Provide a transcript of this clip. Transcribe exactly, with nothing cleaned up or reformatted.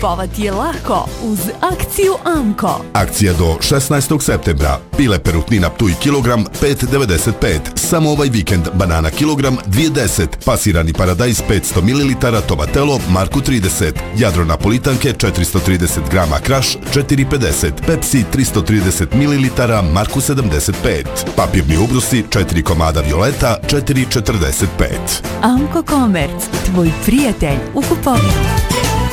Kupovati je lako uz akciju Amko. Akcija do šesnaestog septembra. Pile perutnina Ptuj kilogram pet devedeset pet. Samo ovaj vikend banana kilogram dvije deset. Pasirani paradajz petsto mililitara Tomatelo Marku trideset. Jadro napolitanke četiristo trideset grama Kraš četiri pedeset. Pepsi tristo trideset mililitara Marku sedamdeset pet. Papirni ubrusi četiri komada Violeta četiri četrdeset pet. Amko Komerc, tvoj prijatelj u kupovini.